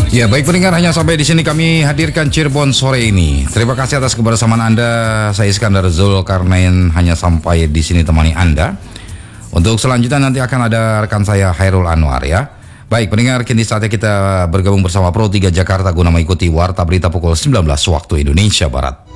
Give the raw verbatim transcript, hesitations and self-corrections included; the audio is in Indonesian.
Ya, baik pendengar, hanya sampai di sini kami hadirkan Cirebon sore ini. Terima kasih atas kebersamaan Anda. Saya Iskandar Zulkarnain hanya sampai di sini temani Anda. Untuk selanjutnya nanti akan ada rekan saya Hairul Anwar ya. Baik pendengar, kini saatnya kita bergabung bersama Pro tiga Jakarta guna mengikuti Warta Berita pukul sembilan belas waktu Indonesia Barat.